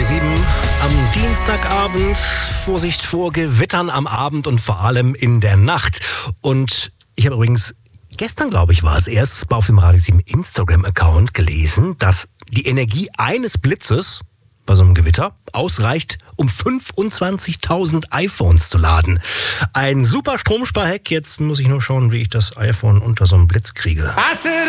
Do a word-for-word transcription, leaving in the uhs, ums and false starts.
sieben am Dienstagabend. Vorsicht vor Gewittern am Abend und vor allem in der Nacht. Und ich habe übrigens, gestern glaube ich war es erst, auf dem Radio sieben Instagram-Account gelesen, dass die Energie eines Blitzes bei so einem Gewitter ausreicht, um fünfundzwanzigtausend iPhones zu laden. Ein super Stromsparhack. Jetzt muss ich nur schauen, wie ich das iPhone unter so einem Blitz kriege.